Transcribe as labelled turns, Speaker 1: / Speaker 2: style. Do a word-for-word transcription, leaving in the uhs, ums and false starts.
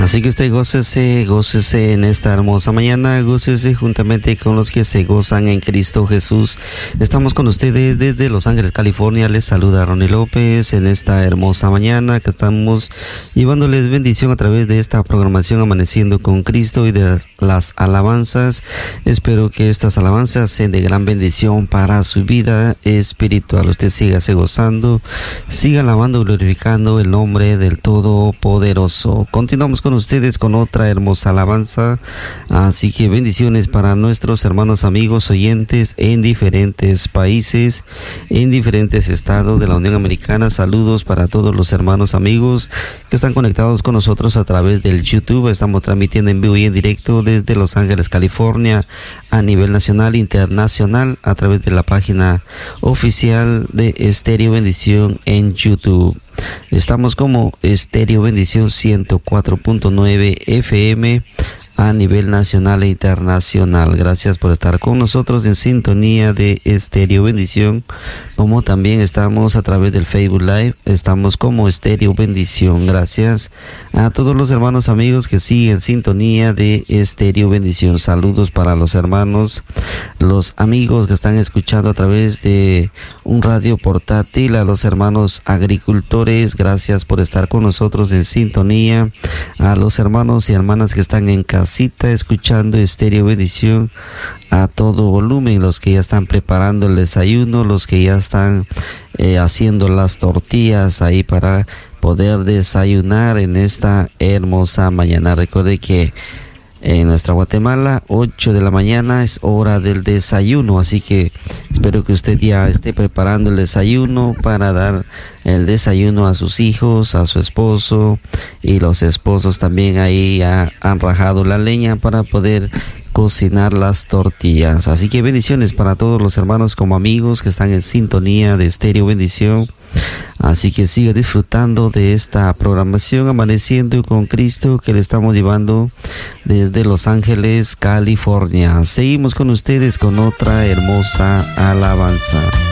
Speaker 1: Así que usted gócese, gócese en esta hermosa mañana, gócese juntamente con los que se gozan en Cristo Jesús. Estamos con ustedes desde Los Ángeles, California. Les saluda Ronnie López en esta hermosa mañana que estamos llevándoles bendición a través de esta programación Amaneciendo con Cristo y de las alabanzas. Espero que estas alabanzas sean de gran bendición para su vida espiritual. Usted sígase gozando, siga alabando y glorificando el nombre del Todopoderoso. Continuamos con ustedes con otra hermosa alabanza, así que bendiciones para nuestros hermanos, amigos, oyentes en diferentes países, en diferentes estados de la Unión Americana. Saludos para todos los hermanos, amigos que están conectados con nosotros a través del YouTube. Estamos transmitiendo en vivo y en directo desde Los Ángeles, California, a nivel nacional e internacional a través de la página oficial de Estéreo Bendición en YouTube. Estamos como Estéreo Bendición ciento cuatro punto nueve F M a nivel nacional e internacional. Gracias por estar con nosotros en sintonía de Estéreo Bendición, como también estamos a través del Facebook Live. Estamos como Estéreo Bendición. Gracias a todos los hermanos, amigos que siguen en sintonía de Estéreo Bendición. Saludos para los hermanos, los amigos que están escuchando a través de un radio portátil, a los hermanos agricultores. Gracias por estar con nosotros en sintonía. A los hermanos y hermanas que están en casita escuchando Estéreo Bendición a todo volumen, los que ya están preparando el desayuno, los que ya están eh, haciendo las tortillas ahí para poder desayunar en esta hermosa mañana. Recuerde que en nuestra Guatemala, ocho de la mañana es hora del desayuno, así que espero que usted ya esté preparando el desayuno para dar el desayuno a sus hijos, a su esposo, y los esposos también ahí ya han rajado la leña para poder cocinar las tortillas. Así que bendiciones para todos los hermanos como amigos que están en sintonía de Estéreo Bendición. Así que siga disfrutando de esta programación Amaneciendo con Cristo que le estamos llevando desde Los Ángeles, California. Seguimos con ustedes con otra hermosa alabanza.